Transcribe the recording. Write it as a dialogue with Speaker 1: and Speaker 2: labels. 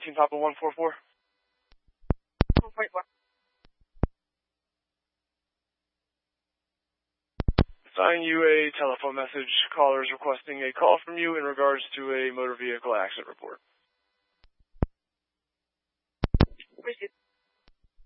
Speaker 1: 18 Papa 144.
Speaker 2: 144.
Speaker 1: Assigning you a telephone message. Caller is requesting a call from you in regards to a motor vehicle accident report.
Speaker 2: Received.